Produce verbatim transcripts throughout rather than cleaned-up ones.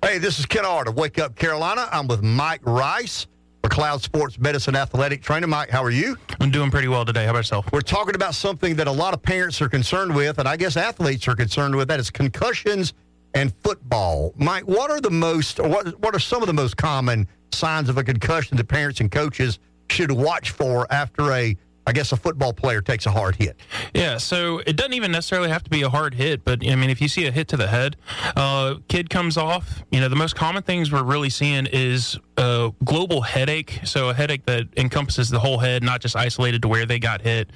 Hey, this is Ken Ard of Wake Up Carolina. I'm with Mike Rice, McLeod Sports Medicine Athletic Trainer. Mike, how are you? I'm doing pretty well today. How about yourself? We're talking about something that a lot of parents are concerned with, and I guess athletes are concerned with. That is concussions and football. Mike, what are the most, or what, what are some of the most common signs of a concussion that parents and coaches should watch for after a, I guess, a football player takes a hard hit? Yeah, so it doesn't even necessarily have to be a hard hit, but, I mean, if you see a hit to the head, uh, kid comes off, you know, the most common things we're really seeing is a global headache, so a headache that encompasses the whole head, not just isolated to where they got hit.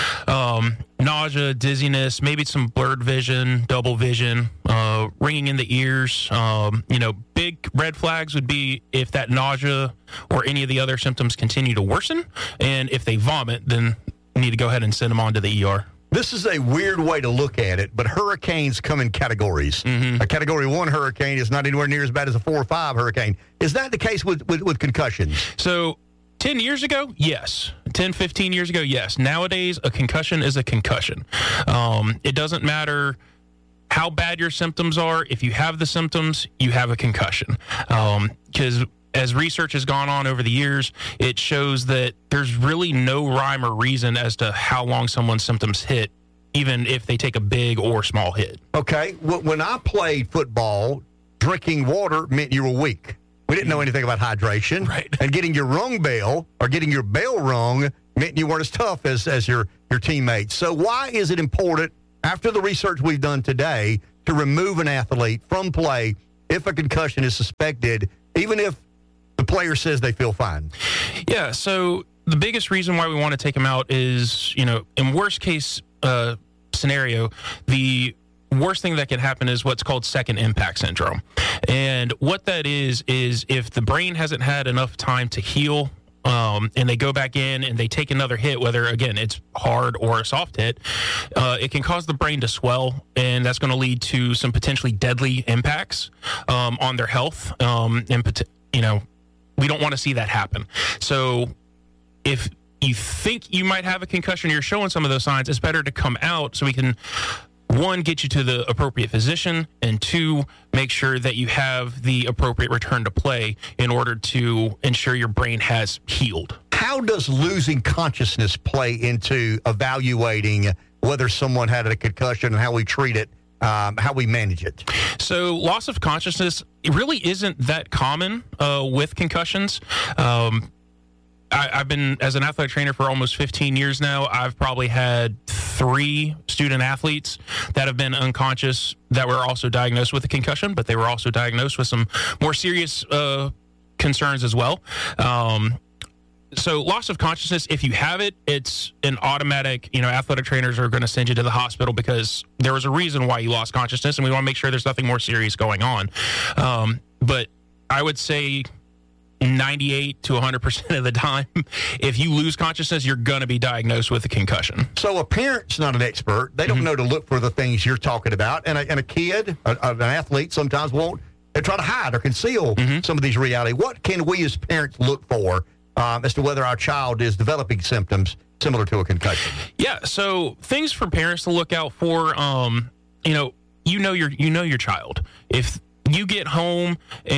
Um, nausea, dizziness, maybe some blurred vision, double vision, uh, ringing in the ears. Um, you know, big red flags would be if that nausea or any of the other symptoms continue to worsen, and if they vomit, then you need to go ahead and send them on to the E R. This is a weird way to look at it, but hurricanes come in categories. Mm-hmm. A Category one hurricane is not anywhere near as bad as a four or five hurricane. Is that the case with, with, with concussions? So ten years ago, yes. ten, fifteen years ago, yes. Nowadays, a concussion is a concussion. Um, it doesn't matter how bad your symptoms are. If you have the symptoms, you have a concussion. Because um, as research has gone on over the years, it shows that there's really no rhyme or reason as to how long someone's symptoms hit, even if they take a big or small hit. Okay. When I played football, drinking water meant you were weak. We didn't know anything about hydration. Right. And getting your rung bell or getting your bell rung meant you weren't as tough as, as your, your teammates. So why is it important, after the research we've done today, to remove an athlete from play if a concussion is suspected, even if the player says they feel fine? Yeah, so the biggest reason why we want to take them out is, you know, in worst case uh, scenario, the worst thing that can happen is what's called second impact syndrome. And what that is, is if the brain hasn't had enough time to heal, um, and they go back in and they take another hit, whether, again, it's hard or a soft hit, uh, it can cause the brain to swell, and that's going to lead to some potentially deadly impacts um, on their health. Um, and, pot- you know, we don't want to see that happen. So if you think you might have a concussion, you're showing some of those signs, it's better to come out so we can, one, get you to the appropriate physician, and two, make sure that you have the appropriate return to play in order to ensure your brain has healed. How does losing consciousness play into evaluating whether someone had a concussion and how we treat it, um, how we manage it? So loss of consciousness, it really isn't that common uh, with concussions. Um, I, I've been, as an athletic trainer for almost fifteen years now, I've probably had three student athletes that have been unconscious that were also diagnosed with a concussion, but they were also diagnosed with some more serious uh, concerns as well. Um, so loss of consciousness, if you have it, it's an automatic, you know, athletic trainers are going to send you to the hospital because there was a reason why you lost consciousness, and we want to make sure there's nothing more serious going on. Um, but I would say ninety-eight to one hundred percent of the time, if you lose consciousness, you're going to be diagnosed with a concussion. So a parent's not an expert. They don't mm-hmm. know to look for the things you're talking about. And a, and a kid, a, an athlete, sometimes won't, they try to hide or conceal mm-hmm. some of these realities. What can we as parents look for um, as to whether our child is developing symptoms similar to a concussion? Yeah, so things for parents to look out for, um, you know, you know your you know your child. If you get home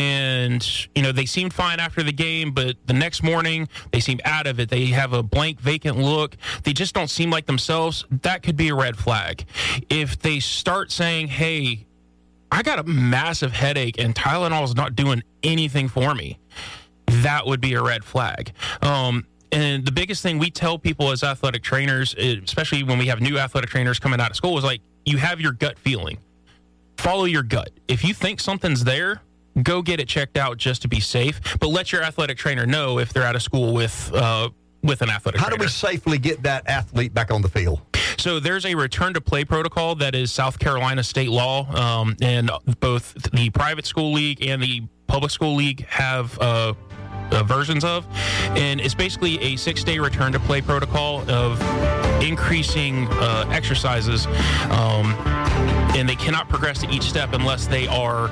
and, you know, they seemed fine after the game, but the next morning they seem out of it. They have a blank, vacant look. They just don't seem like themselves. That could be a red flag. If they start saying, hey, I got a massive headache and Tylenol is not doing anything for me, that would be a red flag. Um, and the biggest thing we tell people as athletic trainers, especially when we have new athletic trainers coming out of school, is like, you have your gut feeling. Follow your gut. If you think something's there, go get it checked out just to be safe. But let your athletic trainer know if they're out of school with uh, with an athletic How trainer. do we safely get that athlete back on the field? So there's a return to play protocol that is South Carolina state law, um, and both the private school league and the public school league have uh, uh, versions of. And it's basically a six-day return to play protocol of increasing uh, exercises, um, and they cannot progress to each step unless they are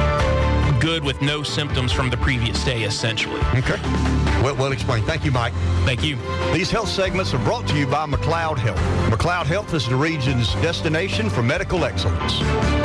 good with no symptoms from the previous day, essentially. Okay. Well, well explained. Thank you, Mike. Thank you. These health segments are brought to you by McLeod Health. McLeod Health is the region's destination for medical excellence.